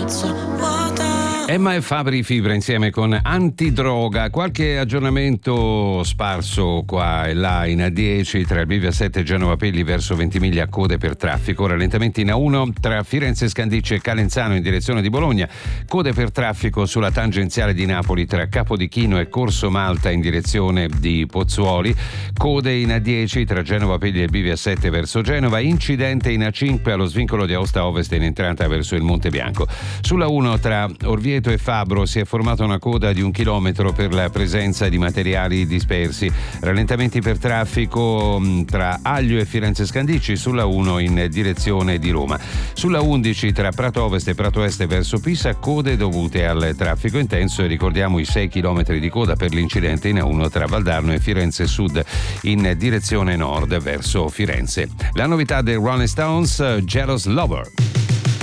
piazza vuota. Emma e Fabri Fibra insieme con Antidroga. Qualche aggiornamento sparso qua e là in A10 tra il bivio 7 e Genova Pelli verso Ventimiglia, code per traffico. Rallentamenti in A1 tra Firenze Scandicci e Calenzano in direzione di Bologna, code per traffico sulla tangenziale di Napoli tra Capodichino e Corso Malta in direzione di Pozzuoli, code in A10 tra Genova Pelli e il bivio 7 verso Genova, incidente in A5 allo svincolo di Aosta Ovest in entrata verso il Monte Bianco. Sulla 1 tra Orvieto e Fabro si è formata una coda di 1 chilometro per la presenza di materiali dispersi. Rallentamenti per traffico tra Aglio e Firenze Scandicci sulla 1 in direzione di Roma. Sulla 11 tra Prato Ovest e Prato Est verso Pisa, code dovute al traffico intenso, e ricordiamo i 6 chilometri di coda per l'incidente in A1 tra Valdarno e Firenze Sud in direzione nord verso Firenze. La novità dei Rolling Stones, Jealous Lover.